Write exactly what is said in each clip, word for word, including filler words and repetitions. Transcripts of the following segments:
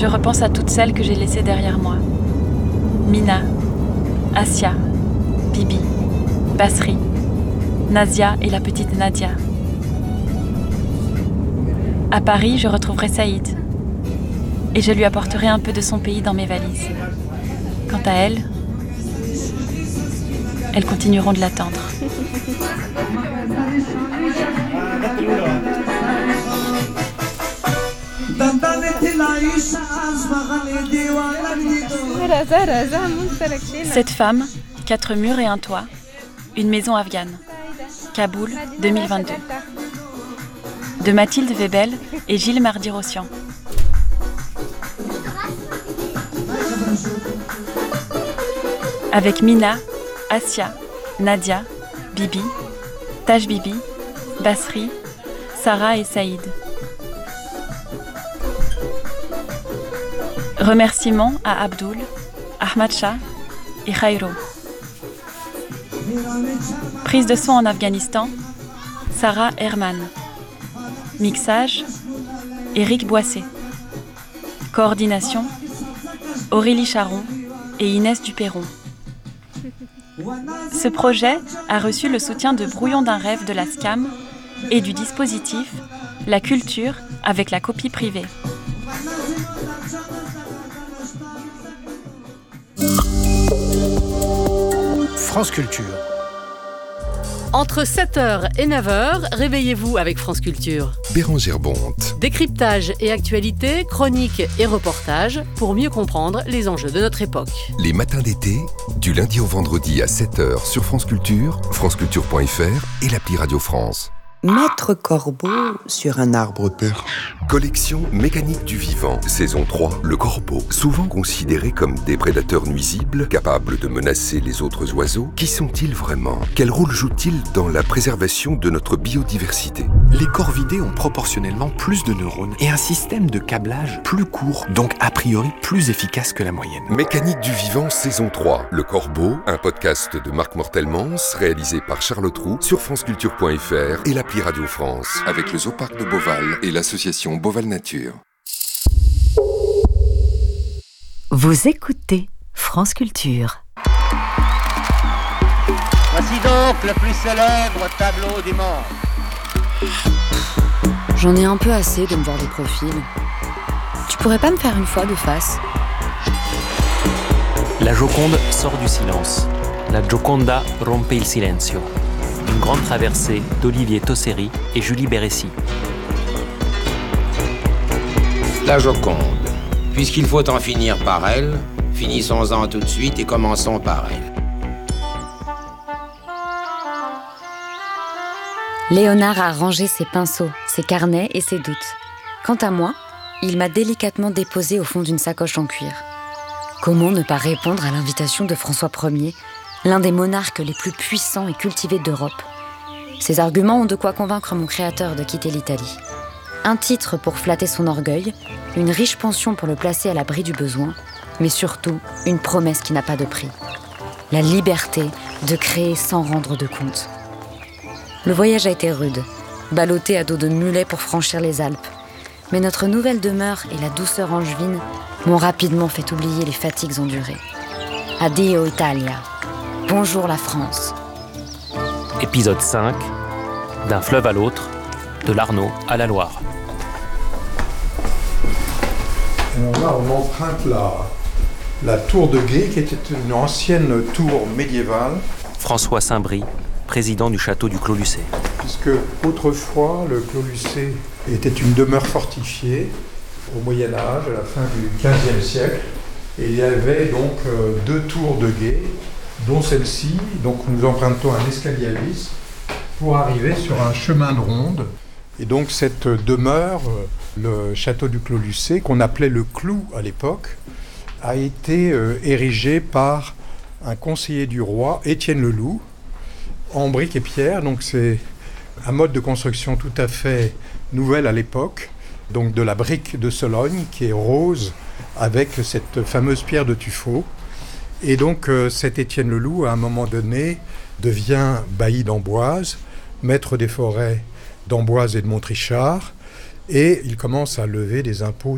je repense à toutes celles que j'ai laissées derrière moi. Mina, Asia, Bibi, Basri, Nazia et la petite Nadia. À Paris, je retrouverai Saïd et je lui apporterai un peu de son pays dans mes valises. Quant à elles, elles continueront de l'attendre. Cette femme, quatre murs et un toit, une maison afghane. Kaboul, deux mille vingt-deux. De Mathilde Webel et Gilles Mardi-Rossian. Avec Mina, Asia, Nadia, Bibi, Taj Bibi, Basri, Sarah et Saïd. Remerciements à Abdul, Ahmad Shah et Khairo. Prise de son en Afghanistan, Sarah Herman. Mixage, Éric Boissé. Coordination, Aurélie Charon et Inès Duperron. Ce projet a reçu le soutien de Brouillon d'un rêve de la S C A M et du dispositif La Culture avec la copie privée. France Culture. Entre sept heures et neuf heures, réveillez-vous avec France Culture. Bérangère Bonte. Décryptage et actualité, chroniques et reportages pour mieux comprendre les enjeux de notre époque. Les matins d'été, du lundi au vendredi à sept heures sur France Culture, franceculture point f r et l'appli Radio France. Maître Corbeau sur un arbre perche. Collection mécanique du vivant, saison trois, le corbeau. Souvent considérés comme des prédateurs nuisibles, capables de menacer les autres oiseaux, qui sont-ils vraiment ? Quel rôle jouent-ils dans la préservation de notre biodiversité ? Les corvidés ont proportionnellement plus de neurones et un système de câblage plus court, donc a priori plus efficace que la moyenne. Mécanique du vivant, saison trois, le corbeau, un podcast de Marc Mortelmans, réalisé par Charlotte Roux sur franceculture point f r et l'appli Radio France, avec le Zooparc de Beauval et l'association Beauval Nature. Vous écoutez France Culture. Voici donc le plus célèbre tableau du monde. J'en ai un peu assez de me voir des profils. Tu pourrais pas me faire une fois de face ? La Joconde sort du silence. La Gioconda rompe il silenzio. Une grande traversée d'Olivier Tosseri et Julie Bérécy. La Joconde. Puisqu'il faut en finir par elle, finissons-en tout de suite et commençons par elle. Léonard a rangé ses pinceaux, ses carnets et ses doutes. Quant à moi, il m'a délicatement déposé au fond d'une sacoche en cuir. Comment ne pas répondre à l'invitation de François Ier, l'un des monarques les plus puissants et cultivés d'Europe. Ces arguments ont de quoi convaincre mon créateur de quitter l'Italie. Un titre pour flatter son orgueil, une riche pension pour le placer à l'abri du besoin, mais surtout une promesse qui n'a pas de prix. La liberté de créer sans rendre de compte. Le voyage a été rude, ballotté à dos de mulet pour franchir les Alpes. Mais notre nouvelle demeure et la douceur angevine m'ont rapidement fait oublier les fatigues endurées. Addio Italia. Bonjour la France. Épisode cinq, d'un fleuve à l'autre, de l'Arno à la Loire. Alors là, on emprunte la, la tour de Gué, qui était une ancienne tour médiévale. François Saint-Brie, président du château du Clos-Lucé. Puisque autrefois, le Clos-Lucé était une demeure fortifiée au Moyen-Âge, à la fin du quinzième siècle. Et il y avait donc euh, deux tours de guet, dont celle-ci. Donc nous empruntons un escalier à vis pour arriver sur un chemin de ronde. Et donc cette demeure, le château du Clos-Lucé, qu'on appelait le Clou à l'époque, a été euh, érigé par un conseiller du roi, Étienne Leloup, en briques et pierre. Donc c'est un mode de construction tout à fait nouvel à l'époque. Donc de la brique de Sologne qui est rose avec cette fameuse pierre de tuffeau. Et donc euh, cet Étienne Leloup, à un moment donné, devient bailli d'Amboise, maître des forêts d'Amboise et de Montrichard, et il commence à lever des impôts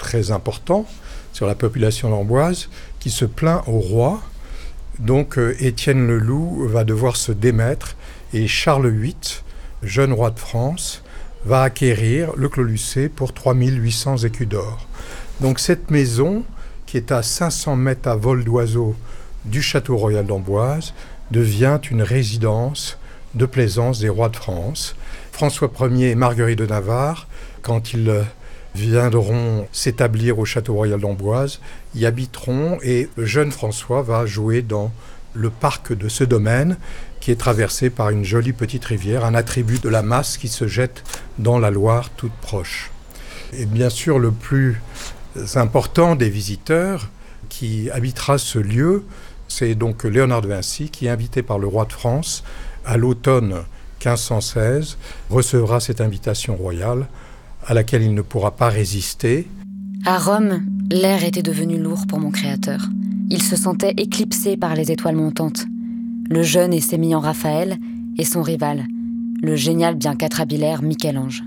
très important sur la population d'Amboise qui se plaint au roi. Donc euh, Étienne le Loup va devoir se démettre et Charles huit, jeune roi de France, va acquérir le Clos Lucé pour trois mille huit cents écus d'or. Donc cette maison, qui est à cinq cents mètres à vol d'oiseau du château royal d'Amboise, devient une résidence de plaisance des rois de France. François Ier et Marguerite de Navarre, quand ils viendront s'établir au château royal d'Amboise, y habiteront et le jeune François va jouer dans le parc de ce domaine qui est traversé par une jolie petite rivière, un attribut de la Masse qui se jette dans la Loire toute proche. Et bien sûr, le plus important des visiteurs qui habitera ce lieu, c'est donc Léonard de Vinci qui est invité par le roi de France à l'automne quinze cent seize, recevra cette invitation royale à laquelle il ne pourra pas résister. À Rome, l'air était devenu lourd pour mon créateur. Il se sentait éclipsé par les étoiles montantes. Le jeune et sémillant Raphaël et son rival, le génial bien quatrabilaire Michel-Ange.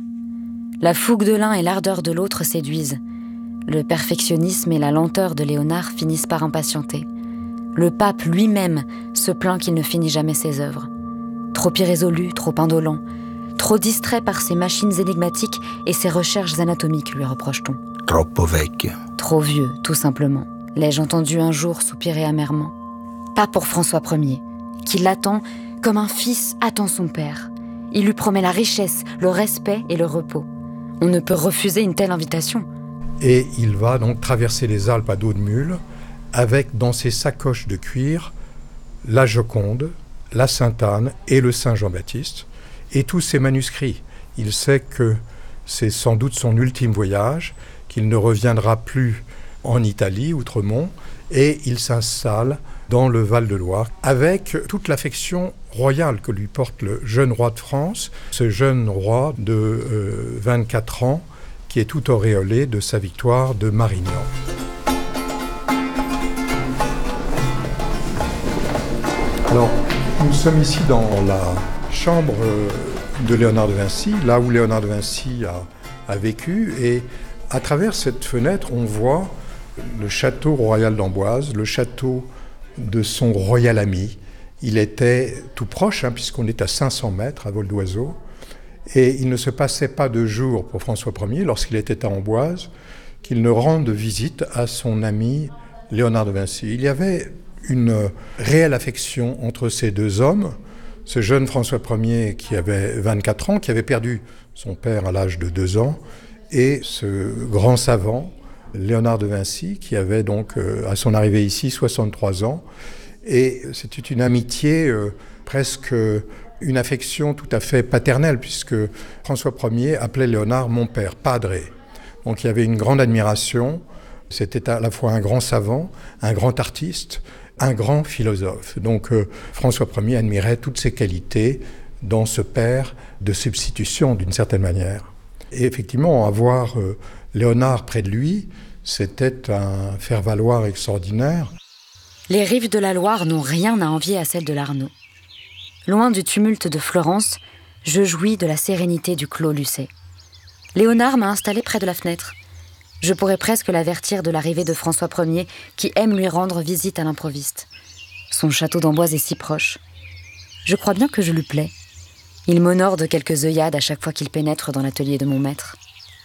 La fougue de l'un et l'ardeur de l'autre séduisent. Le perfectionnisme et la lenteur de Léonard finissent par impatienter. Le pape lui-même se plaint qu'il ne finit jamais ses œuvres. Trop irrésolu, trop indolent, trop distrait par ses machines énigmatiques et ses recherches anatomiques, lui reproche-t-on. Troppo vecchio. Trop vieux, tout simplement, l'ai-je entendu un jour soupirer amèrement. Pas pour François Ier, qui l'attend comme un fils attend son père. Il lui promet la richesse, le respect et le repos. On ne peut refuser une telle invitation. Et il va donc traverser les Alpes à dos de mule, avec dans ses sacoches de cuir la Joconde, la Sainte-Anne et le Saint Jean-Baptiste, et tous ses manuscrits. Il sait que c'est sans doute son ultime voyage, qu'il ne reviendra plus en Italie, outremont, et il s'installe dans le Val-de-Loire, avec toute l'affection royale que lui porte le jeune roi de France, ce jeune roi de euh, vingt-quatre ans, qui est tout auréolé de sa victoire de Marignan. Alors, nous sommes ici dans la chambre de Léonard de Vinci, là où Léonard de Vinci a, a vécu, et à travers cette fenêtre, on voit le château royal d'Amboise, le château de son royal ami. Il était tout proche, hein, puisqu'on est à cinq cents mètres à vol d'oiseau, et il ne se passait pas de jour pour François Ier, lorsqu'il était à Amboise, qu'il ne rende visite à son ami Léonard de Vinci. Il y avait une réelle affection entre ces deux hommes, ce jeune François Ier qui avait vingt-quatre ans, qui avait perdu son père à l'âge de deux ans, et ce grand savant, Léonard de Vinci, qui avait donc, euh, à son arrivée ici, soixante-trois ans. Et c'était une amitié, euh, presque euh, une affection tout à fait paternelle, puisque François Ier appelait Léonard « mon père », « padre ». Donc il y avait une grande admiration. C'était à la fois un grand savant, un grand artiste, un grand philosophe. Donc euh, François Ier admirait toutes ces qualités dans ce père de substitution, d'une certaine manière. Et effectivement, avoir euh, Léonard près de lui, c'était un faire-valoir extraordinaire. Les rives de la Loire n'ont rien à envier à celles de l'Arno. Loin du tumulte de Florence, je jouis de la sérénité du Clos Lucé. Léonard m'a installé près de la fenêtre. Je pourrais presque l'avertir de l'arrivée de François Ier, qui aime lui rendre visite à l'improviste. Son château d'Amboise est si proche. Je crois bien que je lui plais. Il m'honore de quelques œillades à chaque fois qu'il pénètre dans l'atelier de mon maître.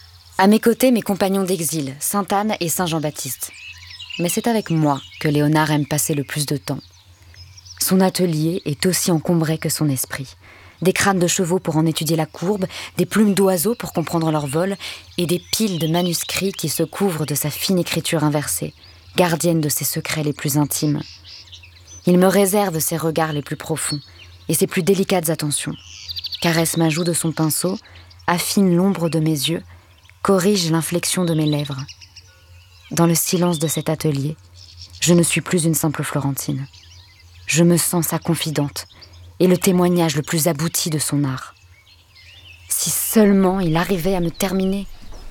À mes côtés, mes compagnons d'exil, Sainte-Anne et Saint Jean-Baptiste. Mais c'est avec moi que Léonard aime passer le plus de temps. Son atelier est aussi encombré que son esprit. Des crânes de chevaux pour en étudier la courbe, des plumes d'oiseaux pour comprendre leur vol, et des piles de manuscrits qui se couvrent de sa fine écriture inversée, gardienne de ses secrets les plus intimes. Il me réserve ses regards les plus profonds et ses plus délicates attentions, caresse ma joue de son pinceau, affine l'ombre de mes yeux, corrige l'inflexion de mes lèvres. Dans le silence de cet atelier, je ne suis plus une simple Florentine. Je me sens sa confidente et le témoignage le plus abouti de son art. Si seulement il arrivait à me terminer.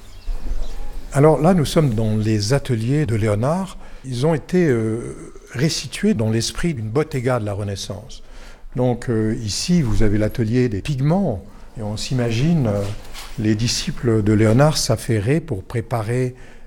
Alors là, nous sommes dans les ateliers de Léonard. Ils ont été euh, restitués dans l'esprit d'une bottega de la Renaissance. Donc euh, ici, vous avez l'atelier des pigments, et on s'imagine euh, les disciples de Léonard s'affairer pour préparer